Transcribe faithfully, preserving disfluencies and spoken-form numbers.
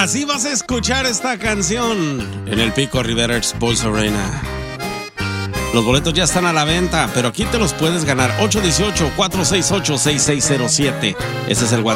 Así vas a escuchar esta canción en el Pico Rivera Sports Arena. Los boletos ya están a la venta, pero aquí te los puedes ganar. ocho uno ocho, cuatro seis ocho, seis seis cero siete. Ese es el WhatsApp.